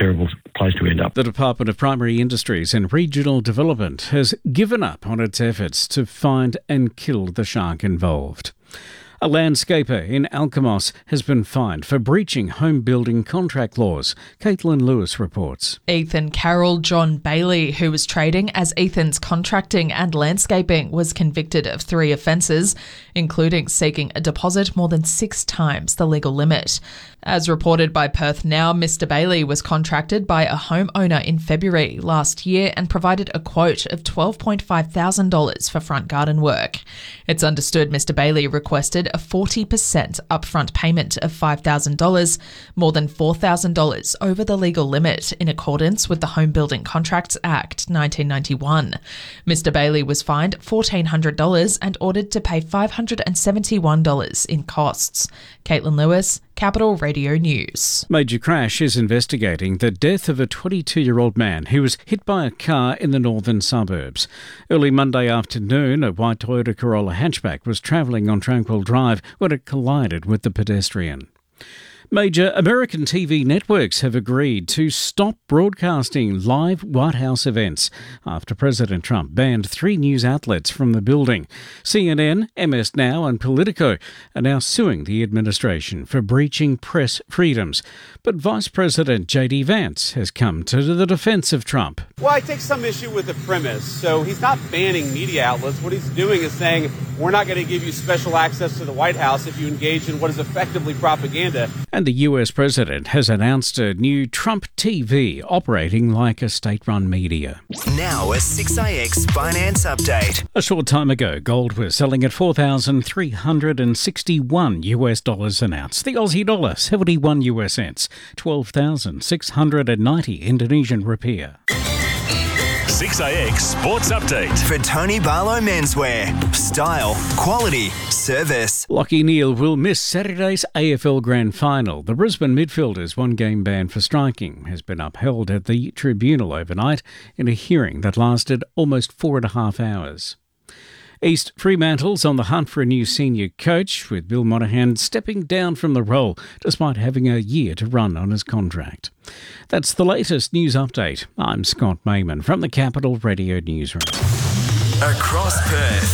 terrible place to end up. The Department of Primary Industries and Regional Development has given up on its efforts to find and kill the shark involved. A landscaper in Alkimos has been fined for breaching home building contract laws. Caitlin Lewis reports. Ethan Carroll John Bailey, who was trading as Ethan's Contracting and Landscaping, was convicted of 3 offences, including seeking a deposit more than 6 times the legal limit. As reported by Perth Now, Mr Bailey was contracted by a homeowner in February last year and provided a quote of $12,500 for front garden work. It's understood Mr Bailey requested a 40% upfront payment of $5,000, more than $4,000 over the legal limit in accordance with the Home Building Contracts Act 1991. Mr Bailey was fined $1,400 and ordered to pay $571 in costs. Caitlin Lewis, Capital Radio News. Major Crash is investigating the death of a 22-year-old man who was hit by a car in the northern suburbs. Early Monday afternoon, a white Toyota Corolla hatchback was travelling on Tranquil Drive when it collided with the pedestrian. Major American TV networks have agreed to stop broadcasting live White House events after President Trump banned 3 news outlets from the building. CNN, MS Now and Politico are now suing the administration for breaching press freedoms. But Vice President J.D. Vance has come to the defence of Trump. Well, I take some issue with the premise. So he's not banning media outlets. What he's doing is saying, we're not going to give you special access to the White House if you engage in what is effectively propaganda. And the US president has announced a new Trump TV operating like a state-run media. Now a 6IX finance update. A short time ago, gold was selling at $4,361 an ounce. The Aussie dollar, 71 US cents, 12,690 Indonesian rupiah. 6IX Sports Update. For Tony Barlow Menswear. Style, quality, service. Lachie Neale will miss Saturday's AFL Grand Final. The Brisbane midfielder's 1-game ban for striking has been upheld at the tribunal overnight in a hearing that lasted almost 4.5 hours. East Fremantle's on the hunt for a new senior coach, with Bill Monahan stepping down from the role despite having a year to run on his contract. That's the latest news update. I'm Scott Mayman from the Capital Radio Newsroom. Across Perth.